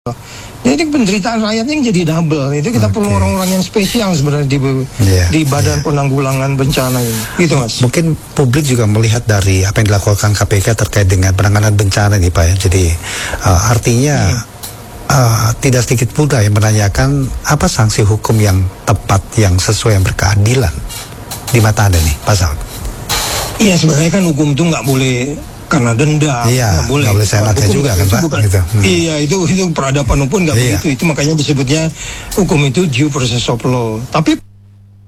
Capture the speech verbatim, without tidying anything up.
Jadi penderitaan rakyatnya yang jadi double. Itu kita okay. perlu orang-orang yang spesial sebenarnya di, yeah, di Badan yeah. Penanggulangan Bencana ini. Gitu Mas. Mungkin publik juga melihat dari apa yang dilakukan K P K terkait dengan penanganan bencana nih Pak ya. Jadi uh, artinya hmm. uh, tidak sedikit pula yang menanyakan apa sanksi hukum yang tepat, yang sesuai, yang berkeadilan di mata Anda nih Pak Saud. Iya sebenarnya kan hukum itu nggak boleh karena denda, iya, nggak boleh. Nggak boleh seenaknya juga kan Pak. Bukan, gitu. hmm. Iya itu itu peradaban pun nggak iya. begitu. Itu makanya disebutnya hukum itu due process of law. Tapi